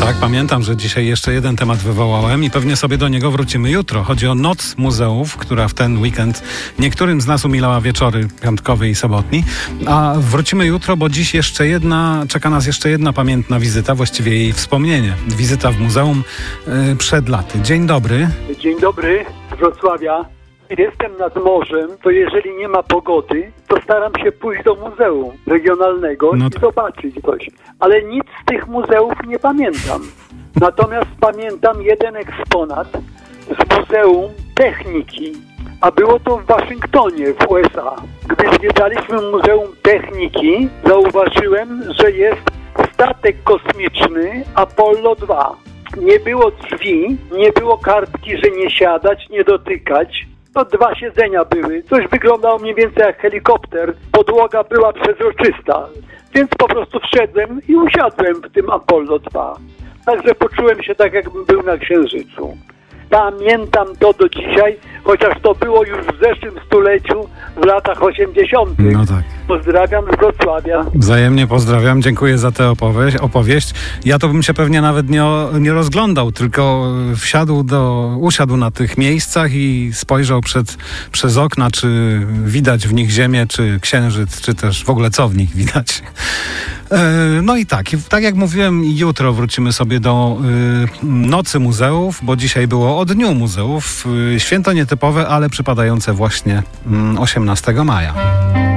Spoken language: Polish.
Tak, pamiętam, że dzisiaj jeszcze jeden temat wywołałem i pewnie sobie do niego wrócimy jutro. Chodzi o Noc Muzeów, która w ten weekend niektórym z nas umilała wieczory piątkowy i sobotni. A wrócimy jutro, bo dziś czeka nas jeszcze jedna pamiętna wizyta, właściwie jej wspomnienie. Wizyta w muzeum przed laty. Dzień dobry. Dzień dobry z Wrocławia. Jestem nad morzem, to jeżeli nie ma pogody, to staram się pójść do muzeum regionalnego i zobaczyć coś. Ale nic z tych muzeów nie pamiętam. Natomiast pamiętam jeden eksponat z Muzeum Techniki, a było to w Waszyngtonie w USA. Gdy zwiedzaliśmy Muzeum Techniki, zauważyłem, że jest statek kosmiczny Apollo 2. Nie było drzwi, nie było kartki, że nie siadać, nie dotykać. To 2 siedzenia były. Coś wyglądało mniej więcej jak helikopter. Podłoga była przezroczysta. Więc po prostu wszedłem i usiadłem w tym Apollo 2. Także poczułem się tak, jakbym był na Księżycu. Pamiętam to do dzisiaj, chociaż to było już w zeszłym stuleciu, w latach 80. No tak. Pozdrawiam z Wrocławia. Wzajemnie pozdrawiam, dziękuję za tę opowieść. Ja to bym się pewnie nawet nie rozglądał, tylko usiadł na tych miejscach i spojrzał przez okna, czy widać w nich Ziemię, czy Księżyc, czy też w ogóle co w nich widać. No i tak jak mówiłem, jutro wrócimy sobie do Nocy Muzeów, bo dzisiaj było o Dniu Muzeów. Święto nietypowe, ale przypadające właśnie 18 maja.